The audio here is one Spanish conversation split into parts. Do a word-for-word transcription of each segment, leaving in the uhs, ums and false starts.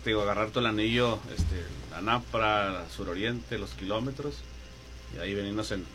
te digo, agarrar todo el anillo, este, la Napra, la suroriente, los kilómetros, y ahí venimos en...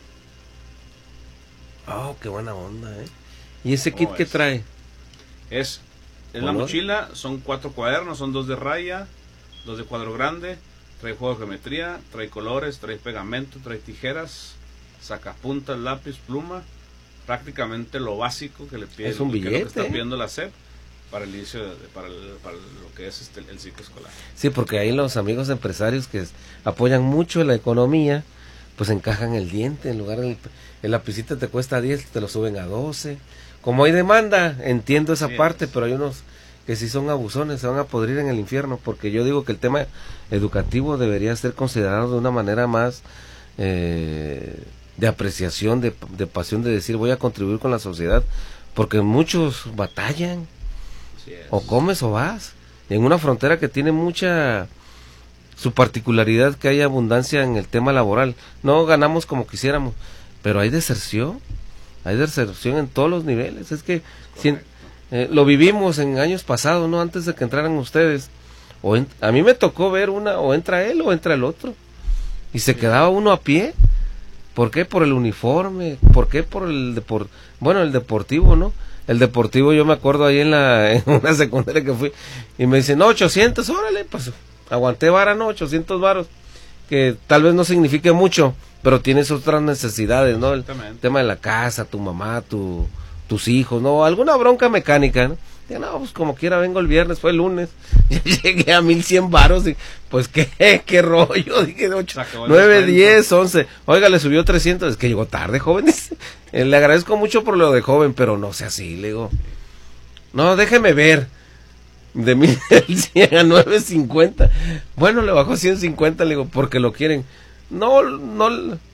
Oh, qué buena onda, ¿eh? ¿Y ese kit Oh, qué es. trae? Es, es la mochila, son cuatro cuadernos, son dos de raya, dos de cuadro grande, trae juego de geometría, trae colores, trae pegamento, trae tijeras, sacapuntas, lápiz, pluma, prácticamente lo básico que le pide, es un que, billete, que está ¿eh? pidiendo la S E P para el inicio, de, para, el, para lo que es este, el ciclo escolar. Sí, porque ahí los amigos empresarios que apoyan mucho la economía, pues encajan el diente, en lugar del el lapicito te cuesta diez, te lo suben a doce. Como hay demanda, entiendo esa sí, parte, es. Pero hay unos que sí son abusones, se van a podrir en el infierno, porque yo digo que el tema educativo debería ser considerado de una manera más eh, de apreciación, de, de pasión, de decir voy a contribuir con la sociedad, porque muchos batallan, o comes o vas, en una frontera que tiene mucha su particularidad, que hay abundancia en el tema laboral, no ganamos como quisiéramos, pero hay deserción, hay deserción en todos los niveles, es que si, eh, lo vivimos en años pasados, no antes de que entraran ustedes, o en, a mí me tocó ver una, o entra él o entra el otro, y se sí. quedaba uno a pie. ¿Por qué? Por el uniforme, ¿por qué? Por el depor, bueno, el deportivo, ¿no? El deportivo, yo me acuerdo ahí en la en una secundaria que fui, y me dicen, no, ochocientos, órale, pues aguanté vara, no, ochocientos varos, que tal vez no signifique mucho, pero tienes otras necesidades, ¿no? El tema de la casa, tu mamá, tu, tus hijos, ¿no? Alguna bronca mecánica, ¿no? Dije, no, pues como quiera vengo el viernes, fue el lunes, ya llegué a mil cien varos, y pues qué, qué rollo, dije, ocho, nueve, diez, once, oiga, le subió trescientos, es que llegó tarde, joven, dice, le agradezco mucho por lo de joven, pero no sea así, le digo, no, déjeme ver, de mil cien a nueve cincuenta, bueno, le bajó ciento cincuenta, le digo, porque lo quieren, no, no,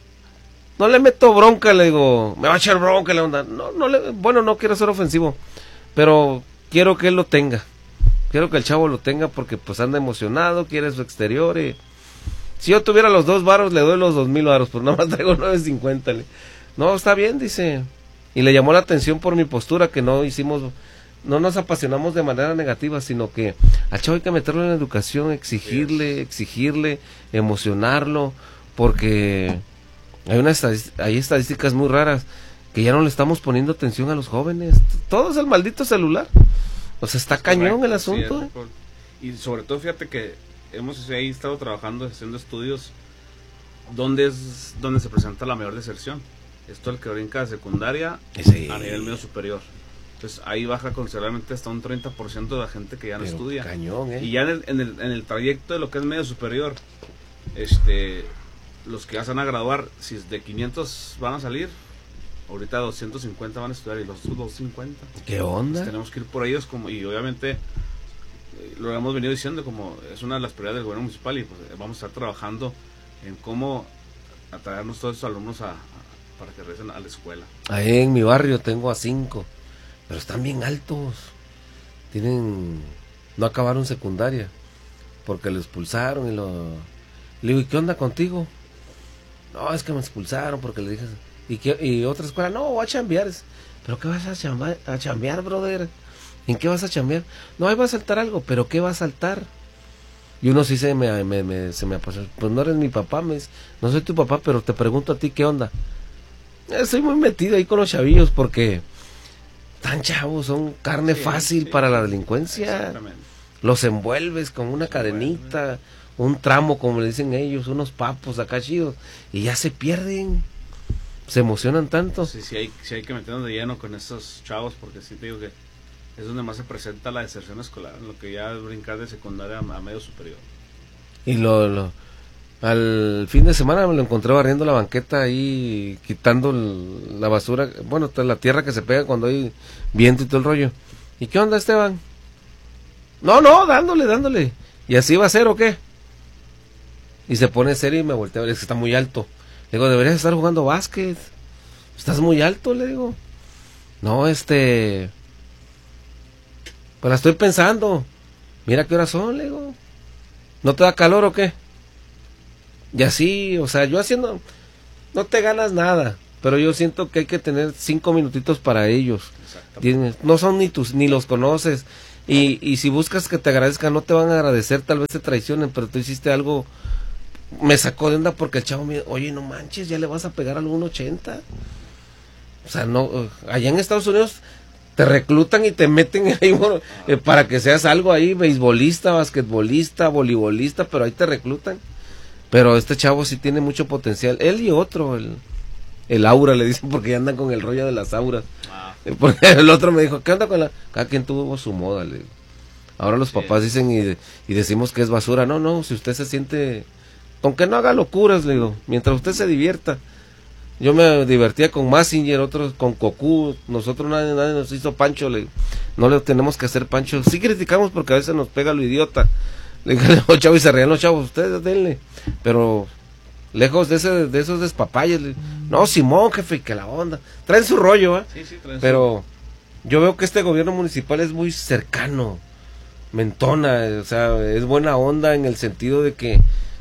no le meto bronca, le digo, me va a echar bronca, le onda, no, no le, bueno, no quiero ser ofensivo, pero quiero que él lo tenga, quiero que el chavo lo tenga porque pues anda emocionado, quiere su exterior, y si yo tuviera los dos varos le doy los dos mil varos, pues nada más traigo nueve cincuenta, le, no, está bien, dice, y le llamó la atención por mi postura, que no hicimos, no nos apasionamos de manera negativa, sino que al chavo hay que meterlo en la educación, exigirle, exigirle, emocionarlo, porque hay una estadística, hay estadísticas muy raras, que ya no le estamos poniendo atención a los jóvenes, todo es el maldito celular, o sea, está es cañón correcto, el asunto. Sí, es, y sobre todo, fíjate que hemos ahí estado trabajando, haciendo estudios, donde es donde se presenta la mayor deserción, esto el que brinca de secundaria sí. a nivel medio superior. Entonces ahí baja considerablemente hasta un treinta por ciento de la gente que ya no Pero estudia. Cañón, ¿eh? Y ya en el, en, el, en el trayecto de lo que es medio superior, este los que ya se van a graduar, si de quinientos van a salir, ahorita doscientos cincuenta van a estudiar y los doscientos cincuenta. ¿Qué onda? Pues tenemos que ir por ellos, como y obviamente eh, lo hemos venido diciendo, como es una de las prioridades del gobierno municipal, y pues vamos a estar trabajando en cómo atraernos todos esos alumnos a, a, para que regresen a la escuela. Ahí en mi barrio tengo a cinco. Pero están bien altos, tienen, no acabaron secundaria, porque lo expulsaron y lo, le digo, ¿y qué onda contigo? No, es que me expulsaron porque le dije, ¿y qué, y otra escuela? No, voy a chambear. ¿Pero qué vas a chambear, a chambear, brother? ¿En qué vas a chambear? No, ahí va a saltar algo, ¿pero qué va a saltar? Y uno sí se me, me, me, se me apasiona, pues no eres mi papá, me, no soy tu papá, pero te pregunto a ti, ¿qué onda? Estoy muy metido ahí con los chavillos porque... tan chavos, son carne sí, fácil sí, para la delincuencia, los envuelves con una cadenita, un tramo como le dicen ellos, unos papos acá chidos, y ya se pierden, se emocionan tanto. Sí, sí hay, sí hay que meternos de lleno con esos chavos, porque sí te digo que es donde más se presenta la deserción escolar, lo que ya es brincar de secundaria a, a medio superior. Y lo, lo al fin de semana me lo encontré barriendo la banqueta ahí, quitando el, la basura, bueno, la tierra que se pega cuando hay viento y todo el rollo. ¿Y qué onda, Esteban? No, no, dándole, dándole. ¿Y así va a ser o qué? Y se pone serio y me voltea a ver, es que está muy alto. Le digo, deberías estar jugando básquet. Estás muy alto, le digo. No, este... pues la estoy pensando. Mira qué horas son, le digo. ¿No te da calor o qué? Y así, o sea, yo haciendo, no te ganas nada, pero yo siento que hay que tener cinco minutitos para ellos. Tienes, no son ni tus, ni los conoces, Y, y si buscas que te agradezcan, no te van a agradecer, tal vez te traicionen, pero tú hiciste algo. Me sacó de onda porque el chavo me dijo, oye, no manches, ya le vas a pegar al uno ochenta. O sea, no, allá en Estados Unidos te reclutan y te meten ahí, bueno, eh, para que seas algo ahí, beisbolista, basquetbolista, voleibolista, pero ahí te reclutan. Pero este chavo sí tiene mucho potencial. Él y otro, el, el aura, le dicen, porque ya andan con el rollo de las auras. Ah. Porque el otro me dijo, ¿qué onda con la...? Cada quien tuvo su moda, le digo. Ahora los sí. papás dicen y, y decimos que es basura. No, no, si usted se siente... Con que no haga locuras, le digo, mientras usted se divierta. Yo me divertía con Mazinger, otros con Cocu, nosotros nadie, nadie nos hizo Pancho, le, no le tenemos que hacer Pancho. Sí criticamos porque a veces nos pega lo idiota. Le dije, oh, chavo, y se reían los chavos, ustedes denle. Pero lejos de ese de esos despapalles, le, no, Simón, jefe, que la onda. Traen su rollo, ¿eh? Sí, sí, traen Pero su... yo veo que este gobierno municipal es muy cercano, mentona, o sea, es buena onda en el sentido de que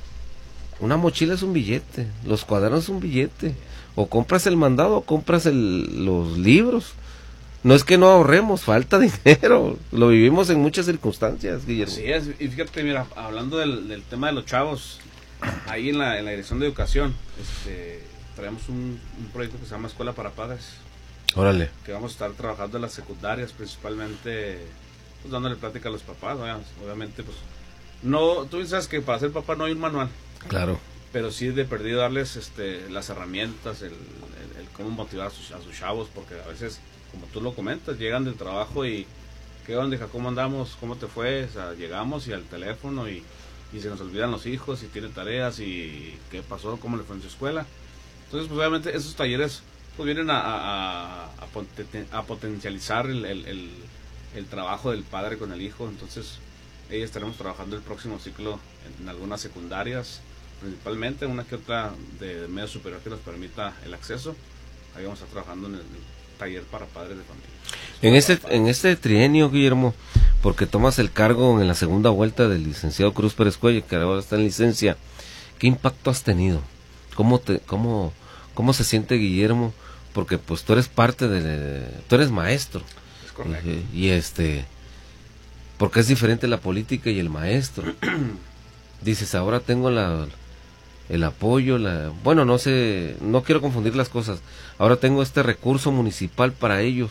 una mochila es un billete, los cuadernos es un billete. O compras el mandado o compras el, los libros. No es que no ahorremos, falta dinero. Lo vivimos en muchas circunstancias, Guillermo. Sí, es, y fíjate, mira, hablando del, del tema de los chavos, ahí en la, en la Dirección de Educación, este, traemos un, un proyecto que se llama Escuela para Padres. Órale. Que vamos a estar trabajando en las secundarias, principalmente, pues dándole plática a los papás, ¿no? Obviamente, pues, no, tú sabes que para ser papá no hay un manual. Claro. Pero sí de perdido darles este, las herramientas, el, el, el cómo motivar a sus, a sus chavos, porque a veces, como tú lo comentas, llegan del trabajo y ¿qué onda, hija? ¿Cómo andamos? ¿Cómo te fue? O sea, llegamos y al teléfono y, y se nos olvidan los hijos y tiene tareas y qué pasó, cómo le fue en su escuela. Entonces, pues obviamente esos talleres pues vienen a, a, a, a potencializar el, el, el, el trabajo del padre con el hijo. Entonces, ahí estaremos trabajando el próximo ciclo en, en algunas secundarias, principalmente una que otra de medio superior que nos permita el acceso. Ahí vamos a estar trabajando en el taller para padres de familia. En este, en este trienio, Guillermo, porque tomas el cargo en la segunda vuelta del licenciado Cruz Pérez Cuello, que ahora está en licencia, ¿qué impacto has tenido? ¿Cómo te, cómo, cómo se siente Guillermo? Porque pues tú eres parte de, tú eres maestro. Es correcto. Y, y este, porque es diferente la política y el maestro. Dices, ahora tengo la... el apoyo, la bueno, no sé, no quiero confundir las cosas. Ahora tengo este recurso municipal para ellos.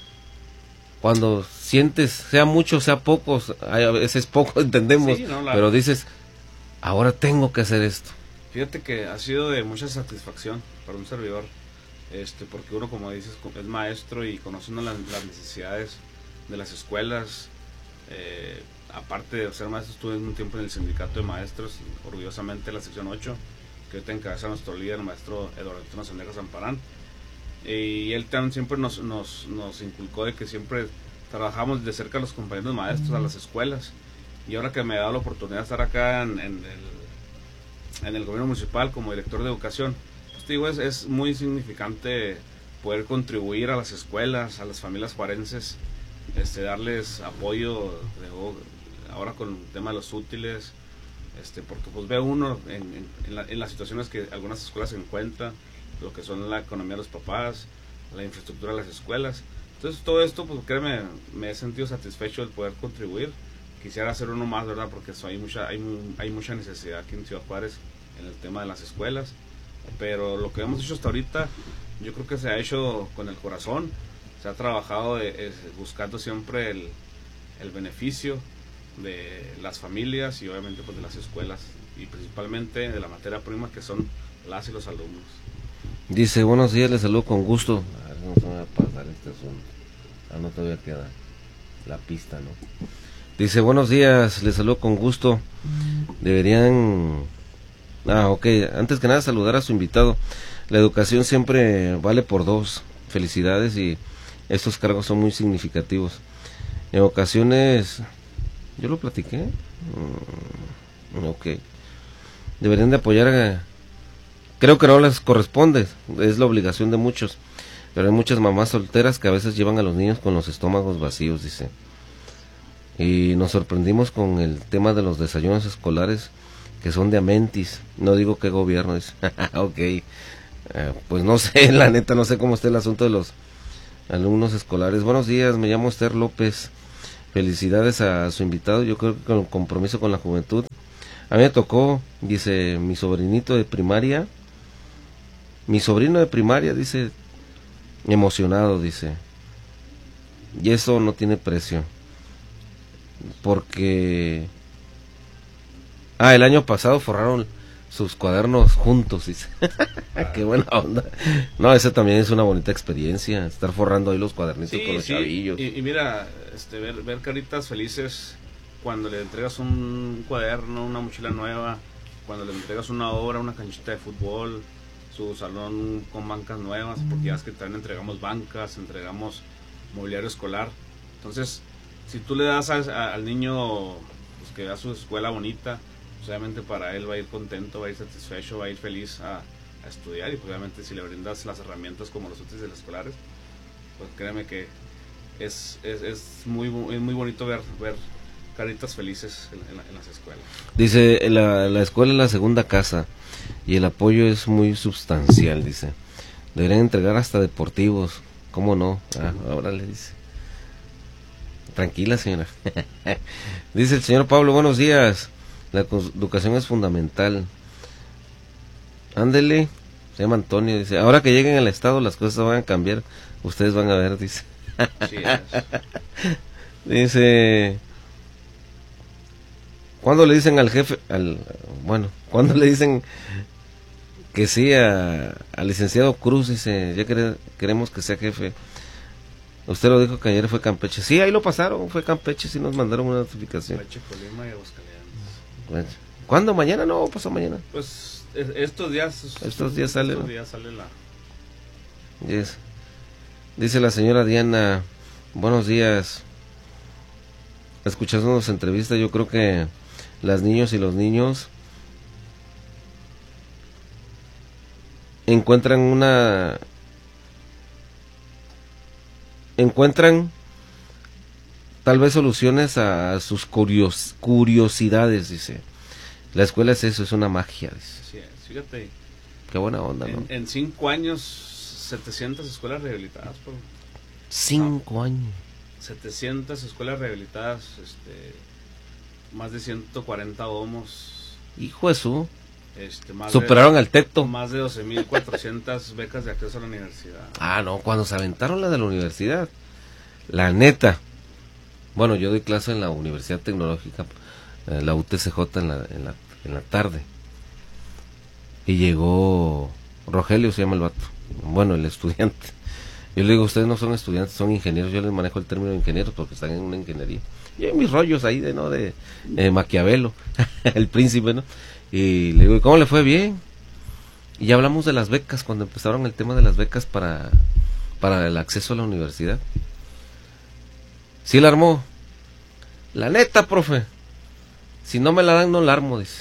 Cuando sientes, sea mucho, sea poco, a veces poco, entendemos, sí, no, la... pero dices, ahora tengo que hacer esto. Fíjate que ha sido de mucha satisfacción para un servidor, este, porque uno, como dices, es maestro y conoce uno las, las necesidades de las escuelas. Eh, aparte de ser maestro, estuve un tiempo en el sindicato de maestros, orgullosamente la sección ocho, que ahorita encabeza nuestro líder, el maestro Eduardo Nacional Zamparán, y él también siempre nos, nos, nos inculcó de que siempre trabajamos de cerca a los compañeros maestros, a las escuelas, y ahora que me ha dado la oportunidad de estar acá en, en, el, en el gobierno municipal como director de educación, pues te digo, es, es muy significante poder contribuir a las escuelas, a las familias juarenses, este, darles apoyo de, ahora con el tema de los útiles, este, porque pues ve uno en, en, en, la, en las situaciones que algunas escuelas se encuentran, lo que son la economía de los papás, la infraestructura de las escuelas. Entonces todo esto, pues créeme, me he sentido satisfecho de poder contribuir. Quisiera hacer uno más, ¿verdad? Porque eso, hay mucha hay, hay mucha necesidad aquí en Ciudad Juárez en el tema de las escuelas, pero lo que hemos hecho hasta ahorita, yo creo que se ha hecho con el corazón. Se ha trabajado eh, buscando siempre el, el beneficio de las familias y obviamente pues de las escuelas y principalmente de la materia prima que son las y los alumnos. Dice, buenos días, les saludo con gusto. A ver, no se me va a pasar este asunto. Ah, no, todavía queda la pista, ¿no? Dice, buenos días, les saludo con gusto. Deberían... Ah, ok, antes que nada saludar a su invitado. La educación siempre vale por dos. Felicidades y estos cargos son muy significativos. En ocasiones... ¿Yo lo platiqué? Mm, ok. Deberían de apoyar a... Creo que no les corresponde, es la obligación de muchos, pero hay muchas mamás solteras que a veces llevan a los niños con los estómagos vacíos, dice. Y nos sorprendimos con el tema de los desayunos escolares que son de Amentis, no digo qué gobierno es. Ok, eh, pues no sé, la neta no sé cómo está el asunto de los alumnos escolares. Buenos días, me llamo Esther López, Felicidades a su invitado, yo creo que con compromiso con la juventud. A mí me tocó, dice, mi sobrinito de primaria, mi sobrino de primaria, dice, emocionado, dice, y eso no tiene precio, porque, ah, el año pasado forraron sus cuadernos juntos, dice, qué buena onda. No, esa también es una bonita experiencia, estar forrando ahí los cuadernitos sí, con los sí. chavillos. Y, y mira, este, ver, ver caritas felices cuando le entregas un cuaderno, una mochila nueva, cuando le entregas una obra, una canchita de fútbol, su salón con bancas nuevas, porque ya es que también entregamos bancas, entregamos mobiliario escolar. Entonces, si tú le das a, a, al niño pues, que vea su escuela bonita, pues, obviamente para él va a ir contento, va a ir satisfecho, va a ir feliz a, a estudiar, y pues, obviamente si le brindas las herramientas como los útiles escolares, pues créeme que es, es, es, muy, es muy bonito ver, ver caritas felices en, en, en las escuelas. Dice, la, la escuela es la segunda casa y el apoyo es muy sustancial, dice. Deberían entregar hasta deportivos, ¿cómo no? Ah, ahora le dice. Tranquila, señora. Dice el señor Pablo, buenos días. La educación es fundamental. Ándele, se llama Antonio, dice, ahora que lleguen al estado las cosas van a cambiar, ustedes van a ver, dice. Sí es. Dice, ¿cuándo le dicen al jefe, al, bueno, cuándo le dicen que sí a, al licenciado Cruz? Dice, ya quere, queremos que sea jefe. Usted lo dijo que ayer fue Campeche. Sí, ahí lo pasaron, fue Campeche, sí nos mandaron una notificación. Campeche, Colima y Aguascalientes. Bueno, ¿cuándo? ¿Mañana? No, pasó mañana. Pues estos días. Estos días sale. Estos ¿no? días sale la. Yes. Dice la señora Diana, buenos días. Escuchándonos entrevista, yo creo que las niños y los niños encuentran una encuentran tal vez soluciones a sus curios, curiosidades, dice. La escuela es eso, es una magia, dice. Sí, fíjate. Qué buena onda, ¿no? En, en cinco años, setecientas escuelas rehabilitadas. Por, cinco no, años. setecientas escuelas rehabilitadas, este, más de ciento cuarenta domos. Hijo de su. Este, más superaron de, al teto. Más de doce mil cuatrocientas becas de acceso a la universidad. Ah, no, cuando se aventaron la de la universidad, la neta. Bueno, yo doy clase en la Universidad Tecnológica, eh, la U T C J en la, en la, en la tarde. Y llegó Rogelio, se llama el vato. Bueno, el estudiante. Yo le digo, ustedes no son estudiantes, son ingenieros. Yo les manejo el término de ingenieros porque están en una ingeniería. Y hay mis rollos ahí de, ¿no? De eh, Maquiavelo, el príncipe, ¿no? Y le digo, ¿cómo le fue? Bien. Y ya hablamos de las becas, cuando empezaron el tema de las becas para, para el acceso a la universidad. Sí la armó. La neta, profe. Si no me la dan, no la armo, dice.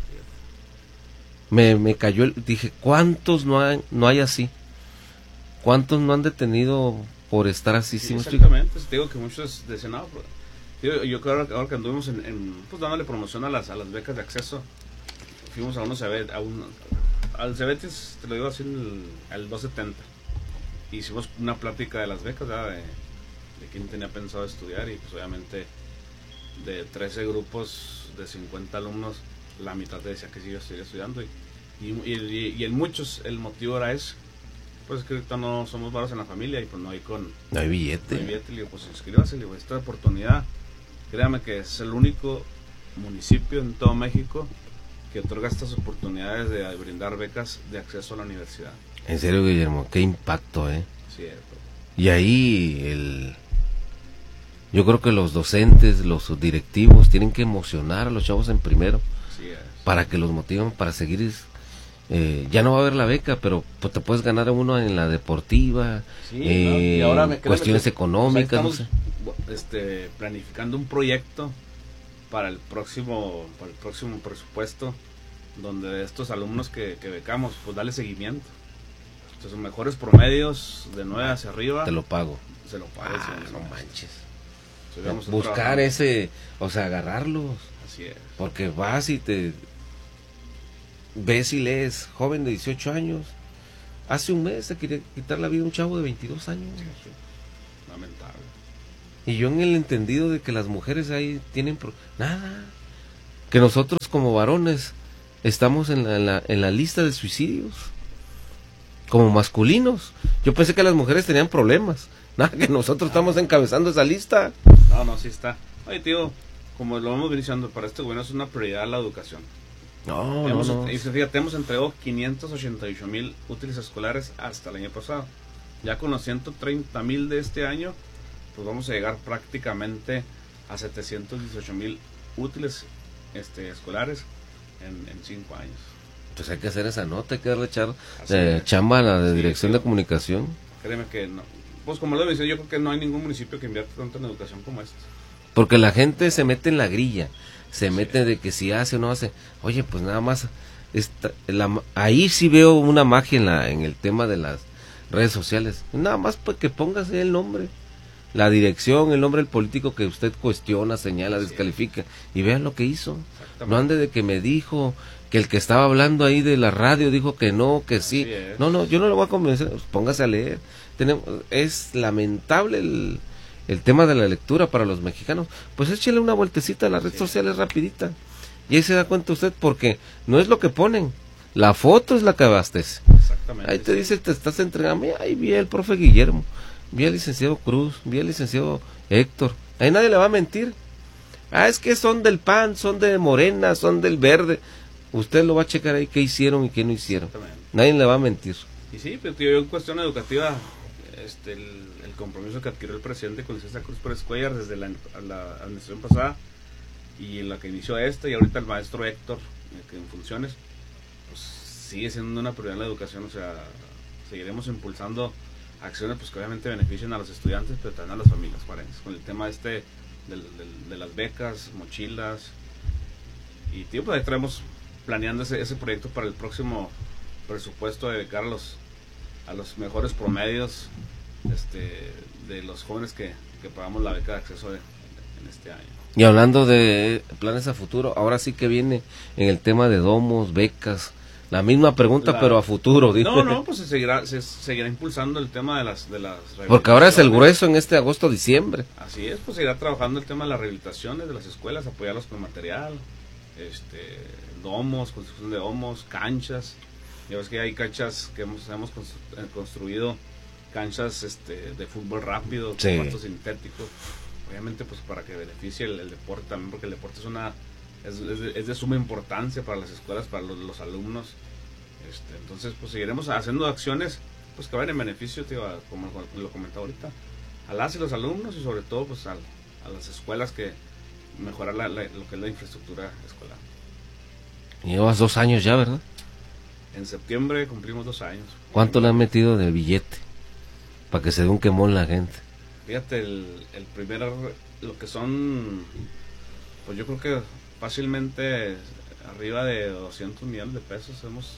Me, me cayó el... Dije, ¿cuántos no hay, no hay así? ¿Cuántos no han detenido por estar así? Sí, exactamente. Te digo que muchos decían, no, pero... Yo, yo creo que ahora que anduvimos en, en, pues dándole promoción a las, a las becas de acceso, fuimos a unos Cebet, a un, al Cebetis, te lo digo así, el, el doscientos setenta. Hicimos una plática de las becas, ¿verdad? De, de quién tenía pensado estudiar, y pues obviamente de trece grupos de cincuenta alumnos, la mitad te decía que sí, yo estoy estudiando, y, y, y, y en muchos el motivo era eso. Pues es que ahorita no somos varos en la familia y pues no hay con... No hay billete. No hay billete, le digo, pues inscríbase, le digo, esta oportunidad, créame que es el único municipio en todo México que otorga estas oportunidades de brindar becas de acceso a la universidad. En serio, Guillermo, qué impacto, ¿eh? Sí, pero... Y ahí el... Yo creo que los docentes, los directivos tienen que emocionar a los chavos en primero. Sí, es. Para que los motiven para seguir... Eh, ya no va a haber la beca, pero pues, te puedes ganar uno en la deportiva, sí, eh, ¿no? Y ahora me cuestiones que, económicas, o sea, estamos, no sé. este, planificando un proyecto para el próximo para el próximo presupuesto, donde estos alumnos que, que becamos, pues darle seguimiento. Entonces, mejores promedios de nueve hacia arriba. Te lo pago. Se lo pago. Ah, sí, no manches. Entonces, buscar ese, o sea, agarrarlos. Así es. Porque vas y te... ves y lees, joven de dieciocho años, hace un mes se quería quitar la vida a un chavo de veintidós años. Sí, sí. Lamentable. Y yo en el entendido de que las mujeres ahí tienen... Pro... Nada. Que nosotros como varones estamos en la, en la, en la lista de suicidios. Como masculinos. Yo pensé que las mujeres tenían problemas. Nada, que nosotros estamos encabezando esa lista. No, no, sí está. Oye, tío, como lo vamos diciendo, para este gobierno es una prioridad la educación. No, hemos, no, no. Y fíjate, hemos entregado quinientos ochenta y ocho mil útiles escolares hasta el año pasado. Ya con los ciento treinta mil de este año, pues vamos a llegar prácticamente a setecientos dieciocho mil útiles este, escolares en, en cinco años. Pues hay que hacer esa nota, hay que darle echar eh, chamba a la de sí, dirección sí, de comunicación. Créeme que no. Pues como lo dice, yo creo que no hay ningún municipio que invierta tanto en educación como este. Porque la gente se mete en la grilla, se mete sí. de que si hace o no hace. Oye, pues nada más, esta, la, ahí sí veo una magia en, la, en el tema de las redes sociales. Nada más pues que pongas el nombre, la dirección, el nombre del político que usted cuestiona, señala, sí. descalifica, y vean lo que hizo. No ande de que me dijo que el que estaba hablando ahí de la radio dijo que no, que sí. No, no, yo no lo voy a convencer, pues póngase a leer. Tenemos, es lamentable el, el tema de la lectura para los mexicanos. Pues échele una vueltecita a las redes sí. sociales rapidita. Y ahí se da cuenta usted, porque no es lo que ponen, la foto es la que abastece. Exactamente. Ahí te sí. dice, te estás entregando, ahí vi el profe Guillermo, vi al licenciado Cruz, vi al licenciado Héctor. Ahí nadie le va a mentir. Ah, es que son del P A N, son de Morena, son del Verde. Usted lo va a checar ahí qué hicieron y qué no hicieron. Nadie le va a mentir. Y sí, pero tío, en cuestión educativa, este, el, el compromiso que adquirió el presidente con licencia Cruz Pérez Cuellar desde la, la administración pasada y en la que inició esta y ahorita el maestro Héctor, que en funciones, pues sigue siendo una prioridad en la educación. O sea, seguiremos impulsando acciones pues que obviamente beneficien a los estudiantes, pero también a las familias juarenses, con el tema este de, de, de las becas, mochilas. Y tío, pues ahí traemos planeando ese, ese proyecto para el próximo presupuesto, de dedicar a los a los mejores promedios este de los jóvenes que, que pagamos la beca de acceso de, en este año. Y hablando de planes a futuro, ahora sí que viene en el tema de domos, becas, la misma pregunta la, pero a futuro. No, dice. no, pues se seguirá se seguirá impulsando el tema de las de las porque ahora es el grueso en este agosto diciembre. Así es, pues seguirá trabajando el tema de las rehabilitaciones de las escuelas, apoyarlos con material, este domos, construcción de domos, canchas. Ya ves que hay canchas que hemos, hemos construido, canchas este de fútbol rápido, sí. Pastos sintéticos, obviamente pues para que beneficie el, el deporte también, porque el deporte es una es, es, de, es de suma importancia para las escuelas, para los, los alumnos. Este, entonces pues seguiremos haciendo acciones pues que vayan en beneficio, tío, a, como lo comentaba ahorita, a las y los alumnos, y sobre todo pues a, a las escuelas, que mejorar la, la, lo que es la infraestructura escolar. Llevas dos años ya, ¿verdad? En septiembre cumplimos dos años. ¿Cuánto le han metido de billete para que se dé un quemón la gente? Fíjate, el, el primer, lo que son, pues yo creo que fácilmente arriba de doscientos millones de pesos hemos...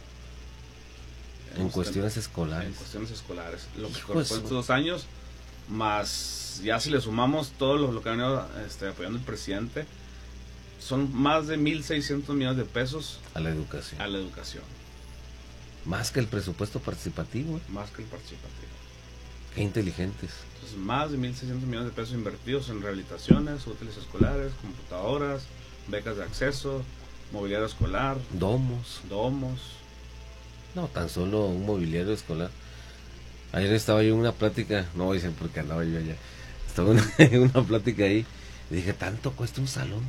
En cuestiones ten, escolares. En cuestiones escolares. Lo que corresponde a estos dos años, más ya si le sumamos todo lo, lo que ha venido este, apoyando el presidente, son más de mil seiscientos millones de pesos a la educación. A la educación. Más que el presupuesto participativo. ¿eh? Más que el participativo. Qué inteligentes. Entonces, más de mil seiscientos millones de pesos invertidos en rehabilitaciones, útiles escolares, computadoras, becas de acceso, mobiliario escolar. Domos. Domos. No, tan solo un mobiliario escolar. Ayer estaba yo en una plática, no voy a decir porque andaba yo allá. Estaba en una plática ahí y dije, ¿tanto cuesta un salón?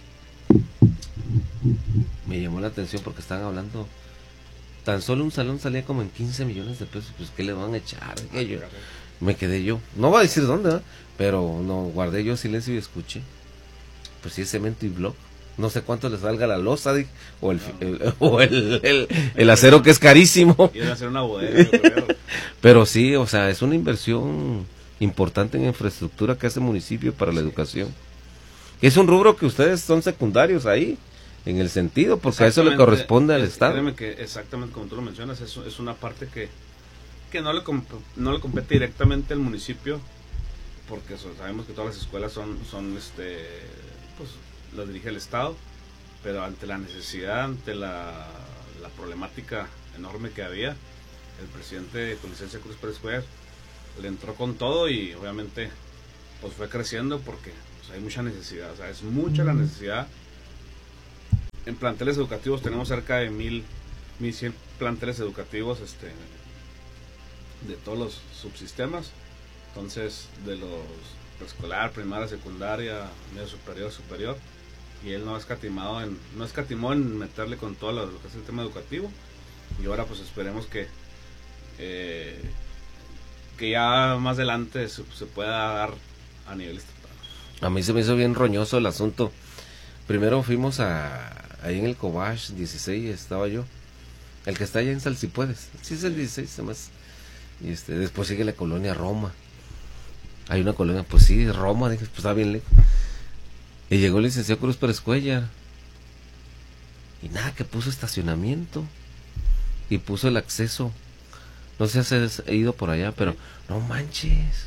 Me llamó la atención porque estaban hablando, tan solo un salón salía como en quince millones de pesos. Pues ¿qué le van a echar? Que yo, me quedé yo, no voy a decir dónde, ¿eh? Pero no, guardé yo silencio y escuché. Pues si es cemento y block, no sé cuánto le salga la losa, dije, o el, no. el, o el, el, el acero, que es carísimo. Y hacer una bodega, yo creo. Pero sí, o sea, es una inversión importante en infraestructura que hace el municipio para la sí, educación. Sí. Es un rubro que ustedes son secundarios ahí, en el sentido, porque a eso le corresponde al es, Estado. Créeme que exactamente como tú lo mencionas, es, es una parte que, que no, le no le compete directamente al municipio, porque sabemos que todas las escuelas son, son este, pues las dirige el Estado, pero ante la necesidad, ante la, la problemática enorme que había, el presidente con licencia Cruz Pérez Cuellar le entró con todo y obviamente pues fue creciendo porque pues, hay mucha necesidad, o sea, es mucha la necesidad. En planteles educativos tenemos cerca de mil, mil cien planteles educativos, este, de todos los subsistemas, entonces de los preescolar, primaria, secundaria, medio superior, superior, y él no ha escatimado en, no escatimó en meterle con todo lo, lo que es el tema educativo, y ahora pues esperemos que eh, que ya más adelante se, se pueda dar a nivel estatal. A mí se me hizo bien roñoso el asunto. Primero fuimos a ahí en el Cobach dieciséis, estaba yo, el que está allá en Sal si puedes, sí es el dieciséis además. Y este, después sigue la colonia Roma. Hay una colonia, pues sí, Roma, dije, pues está bien lejos. Y llegó el licenciado Cruz Pérez Cuellar. Y nada, que puso estacionamiento. Y puso el acceso. No sé si has ido por allá, pero no manches.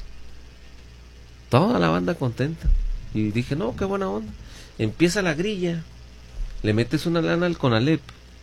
Toda la banda contenta. Y dije, no, qué buena onda. Empieza la grilla. Le metes una lana al CONALEP.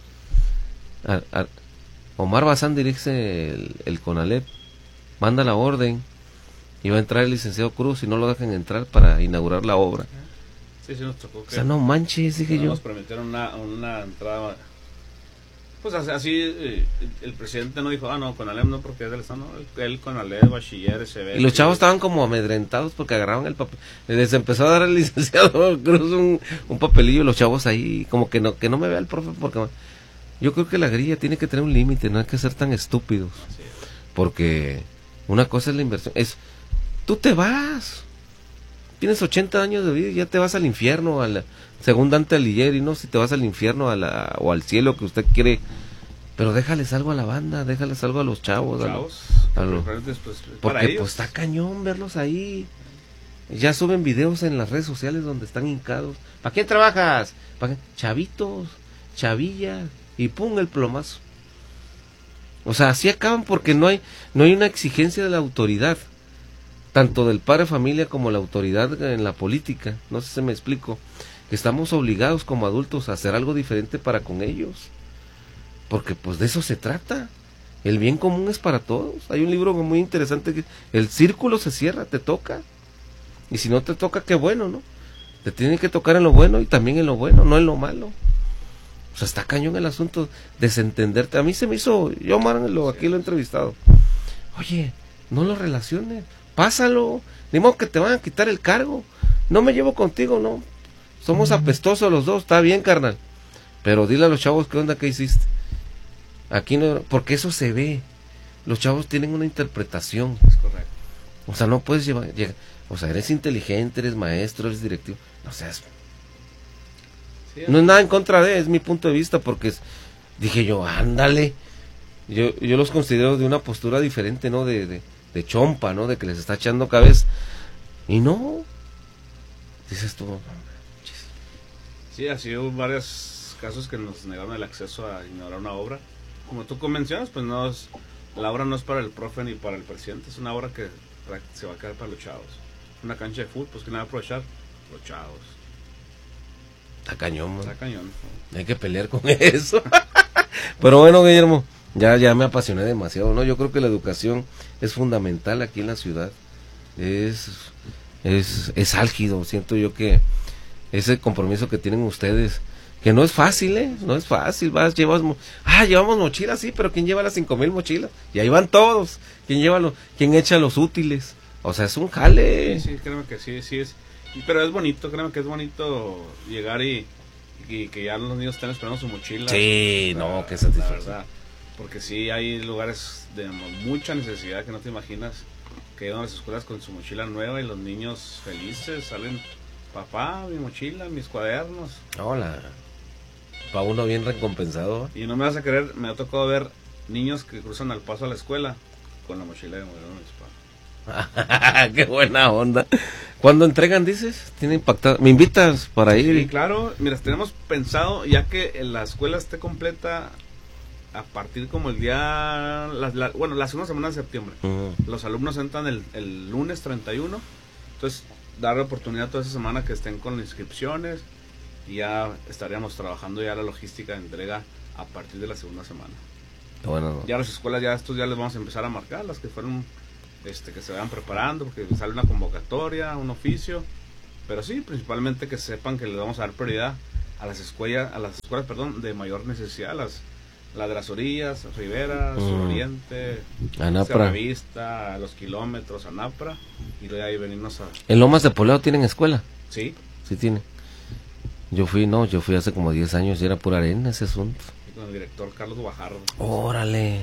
A, a, Omar Bazán dirige el, el CONALEP. Manda la orden. Y va a entrar el licenciado Cruz y no lo dejan entrar para inaugurar la obra. Sí, sí nos tocó. Que o sea, no manches, dije yo. Nos permitieron una, una entrada. Pues así, eh, el presidente no dijo, ah, no, CONALEP no, porque es del Estado, no, él CONALEP, bachiller, se ve. Y los chavos estaban como amedrentados porque agarraban el papel. Les empezó a dar el licenciado Cruz un, un papelillo, los chavos ahí, como que no, que no me vea el profe, porque yo creo que la grilla tiene que tener un límite, no hay que ser tan estúpidos. Porque una cosa es la inversión, es, tú te vas, tienes ochenta años de vida y ya te vas al infierno, a la, según Dante Alighieri, ¿no? Si te vas al infierno a la, o al cielo que usted quiere, pero déjales algo a la banda, déjales algo a los chavos. chavos a lo, a lo, pues, porque pues está cañón verlos ahí. Ya suben videos en las redes sociales donde están hincados. ¿Para quién trabajas? ¿Para qué? Chavitos, chavillas, y pum, el plomazo. O sea, así acaban porque no hay, no hay una exigencia de la autoridad, tanto del padre de familia como la autoridad en la política. No sé si me explico. Que estamos obligados como adultos a hacer algo diferente para con ellos. Porque pues de eso se trata. El bien común es para todos. Hay un libro muy interesante que el círculo se cierra, te toca. Y si no te toca, qué bueno, ¿no? Te tiene que tocar en lo bueno y también en lo bueno, no en lo malo. O sea, está cañón el asunto, desentenderte. A mí se me hizo, yo Omar, lo, aquí lo he entrevistado. Oye, no lo relaciones, pásalo. Ni modo que te van a quitar el cargo. No me llevo contigo, no. Somos apestosos los dos, está bien, carnal. Pero dile a los chavos qué onda, qué hiciste. Aquí no, porque eso se ve. Los chavos tienen una interpretación. Es correcto. O sea, no puedes llevar, llegar, o sea, eres inteligente, eres maestro, eres directivo. No seas. Sí, no es nada en contra de, es mi punto de vista, porque es, dije yo, ándale. Yo, yo los considero de una postura diferente, ¿no? De, de, de chompa, ¿no? De que les está echando cabeza. Y no. Dices tú. Sí, ha sido varios casos que nos negaron el acceso a inaugurar una obra. Como tú mencionas, pues no es, la obra no es para el profe ni para el presidente, es una obra que se va a quedar para los chavos. Una cancha de fútbol, pues que nada va a aprovechar los chavos. Está cañón, man. Está cañón. Hay que pelear con eso. Pero bueno, Guillermo, ya, ya me apasioné demasiado, ¿no? Yo creo que la educación es fundamental aquí en la ciudad. Es, es, es álgido, siento yo que ese compromiso que tienen ustedes, que no es fácil, ¿eh? No es fácil, vas, llevas, ah, llevamos mochilas, sí, pero ¿quién lleva las cinco mil mochilas? Y ahí van todos, ¿quién lleva los, quién echa los útiles? O sea, es un jale. Sí, sí, créeme que sí, sí es, pero es bonito, créeme que es bonito llegar y, y que ya los niños estén esperando su mochila. Sí, la, no, qué satisfacción. Porque sí hay lugares de mucha necesidad que no te imaginas, que llegan a las escuelas con su mochila nueva y los niños felices salen, papá, mi mochila, mis cuadernos. Hola. Para uno bien recompensado. Y no me vas a creer, me ha tocado ver niños que cruzan al paso a la escuela con la mochila de modelo de mis padres. Qué buena onda. ¿Cuándo entregan, dices? ¿Tiene impactado? ¿Me invitas para ir? Sí, claro. Mira, tenemos pensado, ya que la escuela esté completa a partir como el día, la, la, bueno, la segunda semana de septiembre. Uh-huh. Los alumnos entran el, el lunes treinta y uno. Entonces, darle oportunidad toda esa semana que estén con inscripciones. Y ya estaríamos trabajando ya la logística de entrega a partir de la segunda semana. Bueno, no. Ya las escuelas, ya estos ya les vamos a empezar a marcar, las que fueron este, que se vayan preparando, porque sale una convocatoria, un oficio, pero sí, principalmente que sepan que les vamos a dar prioridad a las escuelas, a las escuelas, perdón, de mayor necesidad, las, las de las orillas, Rivera, mm. Suroriente, Sierra Vista, Los Kilómetros, Anapra, y de ahí venirnos a... ¿En Lomas de Poleo tienen escuela? Sí. Sí tiene. Yo fui, no, yo fui hace como diez años y era pura arena ese asunto. Y con el director Carlos Guajardo. Órale.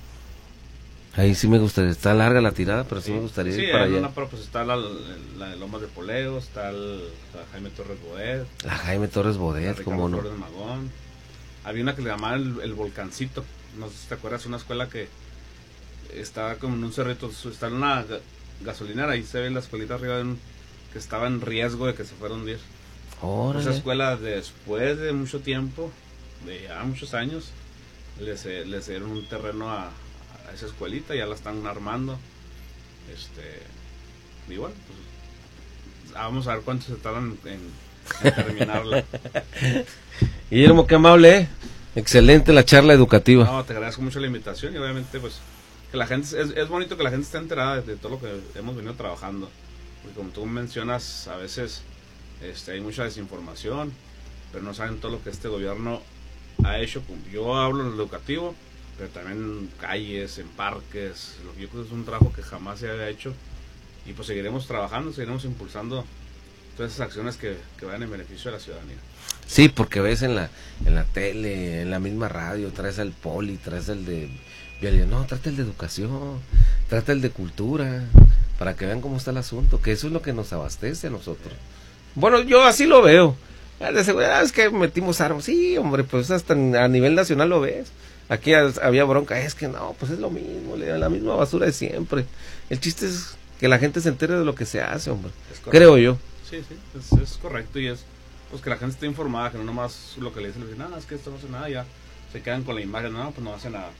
Ahí sí me gustaría, está larga la tirada, pero sí, sí me gustaría sí, ir para allá. Una, pero pues está la, la de Lomas de Poleo, está el, la Jaime Torres Bodet. La Jaime Torres Bodet, como no. Flores Magón. Había una que le llamaban el, el Volcancito, no sé si te acuerdas, una escuela que estaba como en un cerrito, está en una gasolinera, ahí se ve la escuelita arriba de un, que estaba en riesgo de que se fuera a hundir. Órale. Esa escuela, después de mucho tiempo, de ya muchos años, les, les dieron un terreno a, a esa escuelita, ya la están armando. Este, y bueno, pues vamos a ver cuánto se tardan en, en terminarla. Guillermo, qué amable, ¿eh? Excelente la charla educativa. No, te agradezco mucho la invitación y obviamente pues que la gente, es, es bonito que la gente esté enterada de, de todo lo que hemos venido trabajando, porque como tú mencionas, a veces este, hay mucha desinformación, pero no saben todo lo que este gobierno ha hecho. Yo hablo en lo educativo, pero también en calles, en parques, lo que yo creo que es un trabajo que jamás se había hecho, y pues seguiremos trabajando, seguiremos impulsando todas esas acciones que, que vayan en beneficio de la ciudadanía. Sí, porque ves en la en la tele, en la misma radio, traes al poli, traes el de vialidad, no, trata el de educación, trata el de cultura, para que vean cómo está el asunto, que eso es lo que nos abastece a nosotros. Bueno, yo así lo veo. De seguridad es que metimos armas, sí, hombre, pues hasta a nivel nacional lo ves. Aquí había bronca, es que no, pues es lo mismo, la misma basura de siempre. El chiste es que la gente se entere de lo que se hace, hombre, creo yo. Sí, sí, es, es correcto, y es pues que la gente esté informada, que no nomás lo que le dicen, nada, es que esto no hace nada, ya se quedan con la imagen, no, pues no hace nada.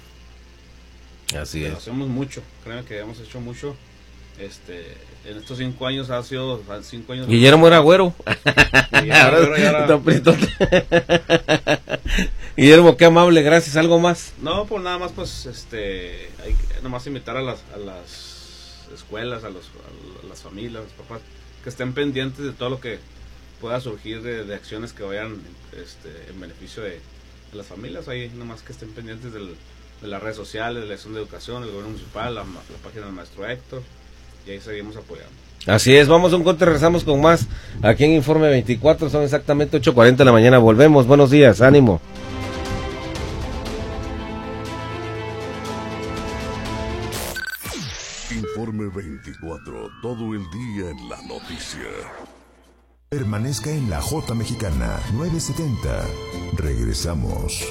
Así Pero es. hacemos mucho, créeme que hemos hecho mucho. Este, en estos cinco años ha sido cinco años. Guillermo era güero. Guillermo, güero era... Guillermo, qué amable, gracias. ¿Algo más? No, pues nada más, pues, este, hay que nomás invitar a las, a las escuelas, a, los, a las familias, a los papás, que estén pendientes de todo lo que pueda surgir de, de acciones que vayan este, en beneficio de, de las familias. Ahí nomás que estén pendientes del, de las redes sociales, de la Dirección de Educación, el gobierno municipal, la, la página del maestro Héctor, y ahí seguimos apoyando. Así es, vamos a un corte, regresamos con más aquí en Informe veinticuatro, son exactamente ocho cuarenta de la mañana, volvemos, buenos días, ánimo. Informe veinticuatro, todo el día en la noticia. Permanezca en la J Mexicana nueve setenta. Regresamos.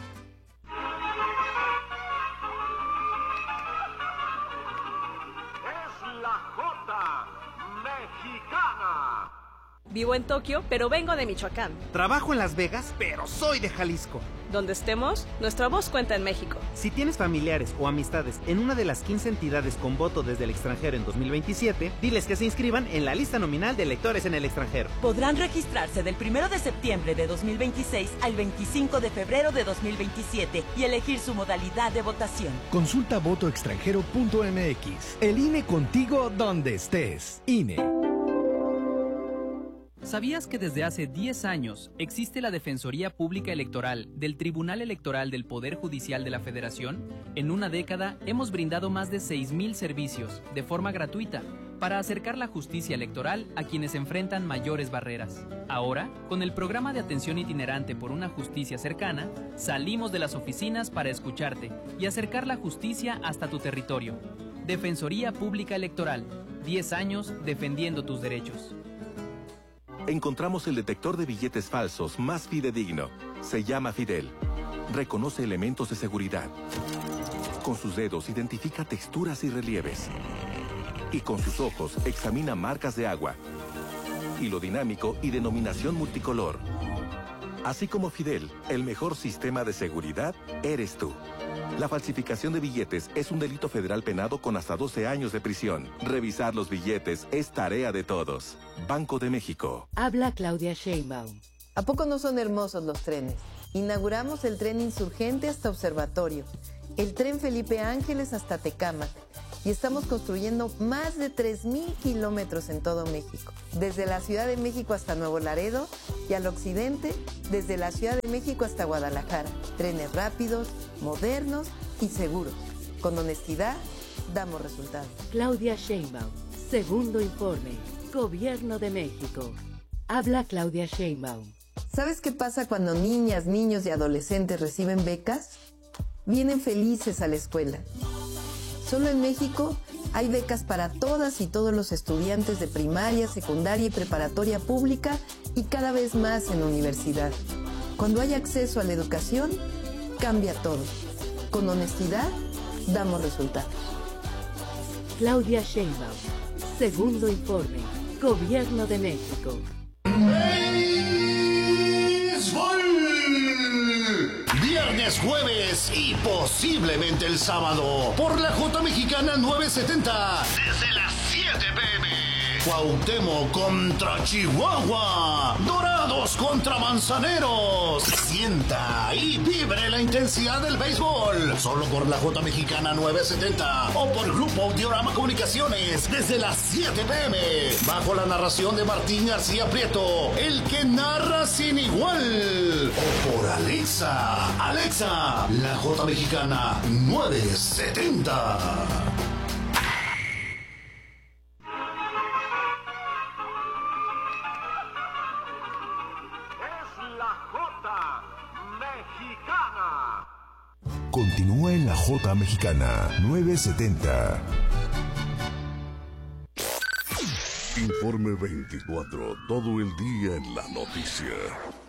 Vivo en Tokio, pero vengo de Michoacán. Trabajo en Las Vegas, pero soy de Jalisco. Donde estemos, nuestra voz cuenta en México. Si tienes familiares o amistades en una de las quince entidades con voto desde el extranjero en dos mil veintisiete, diles que se inscriban en la lista nominal de electores en el extranjero. Podrán registrarse del primero de septiembre de dos mil veintiséis al veinticinco de febrero de dos mil veintisiete y elegir su modalidad de votación. Consulta voto extranjero punto m x. El I N E contigo donde estés. I N E. ¿Sabías que desde hace diez años existe la Defensoría Pública Electoral del Tribunal Electoral del Poder Judicial de la Federación? En una década hemos brindado más de seis mil servicios de forma gratuita para acercar la justicia electoral a quienes enfrentan mayores barreras. Ahora, con el programa de atención itinerante por una justicia cercana, salimos de las oficinas para escucharte y acercar la justicia hasta tu territorio. Defensoría Pública Electoral, diez años defendiendo tus derechos. Encontramos el detector de billetes falsos más fidedigno. Se llama Fidel. Reconoce elementos de seguridad. Con sus dedos identifica texturas y relieves. Y con sus ojos examina marcas de agua. Hilo dinámico y denominación multicolor. Así como Fidel, el mejor sistema de seguridad eres tú. La falsificación de billetes es un delito federal penado con hasta doce años de prisión. Revisar los billetes es tarea de todos. Banco de México. Habla Claudia Sheinbaum. ¿A poco no son hermosos los trenes? Inauguramos el tren Insurgente hasta Observatorio, el tren Felipe Ángeles hasta Tecámac y estamos construyendo más de tres mil kilómetros en todo México, desde la Ciudad de México hasta Nuevo Laredo y al occidente, desde la Ciudad de México hasta Guadalajara. Trenes rápidos, modernos y seguros. Con honestidad, damos resultados. Claudia Sheinbaum, segundo informe, Gobierno de México. Habla Claudia Sheinbaum. ¿Sabes qué pasa cuando niñas, niños y adolescentes reciben becas? Vienen felices a la escuela. Solo en México hay becas para todas y todos los estudiantes de primaria, secundaria y preparatoria pública y cada vez más en universidad. Cuando hay acceso a la educación, cambia todo. Con honestidad, damos resultados. Claudia Sheinbaum, segundo informe, Gobierno de México. Viernes, jueves y posiblemente el sábado por la J Mexicana novecientos setenta desde las siete pe eme. Cuauhtémoc contra Chihuahua, Dorados contra Manzaneros. Sienta y vibre la intensidad del béisbol solo por la J Mexicana novecientos setenta o por Grupo Diorama Comunicaciones desde las siete pe eme bajo la narración de Martín García Prieto, el que narra sin igual, o por Alexa. Alexa, la J Mexicana novecientos setenta. Continúa en la J Mexicana novecientos setenta. Informe veinticuatro, todo el día en la noticia.